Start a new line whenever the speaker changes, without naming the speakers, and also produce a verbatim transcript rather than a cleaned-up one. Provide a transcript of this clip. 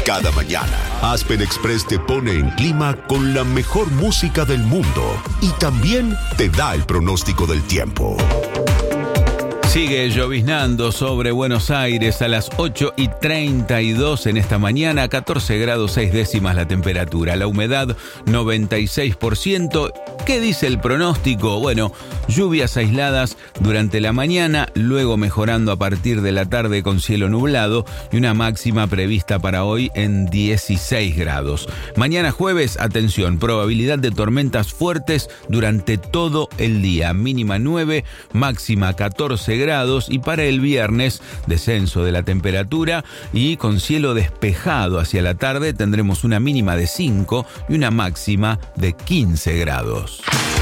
Cada mañana, Aspen Express te pone en clima con la mejor música del mundo y también te da el pronóstico del tiempo.
Sigue lloviznando sobre Buenos Aires a las ocho y treinta y dos en esta mañana, catorce grados seis décimas la temperatura, la humedad noventa y seis por ciento. ¿Qué dice el pronóstico? Bueno, lluvias aisladas durante la mañana, luego mejorando a partir de la tarde con cielo nublado y una máxima prevista para hoy en dieciséis grados. Mañana jueves, atención, probabilidad de tormentas fuertes durante todo el día, mínima nueve, máxima catorce grados, y para el viernes descenso de la temperatura y con cielo despejado hacia la tarde tendremos una mínima de cinco y una máxima de quince grados.